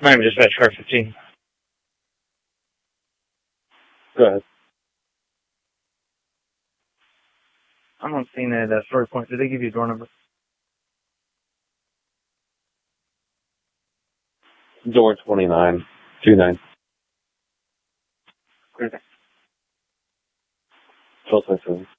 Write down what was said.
Miami Dispatch, car 15. Go ahead. I'm on scene at Story Point. Did they give you a door number? Door 29. 29. Okay. 12.7.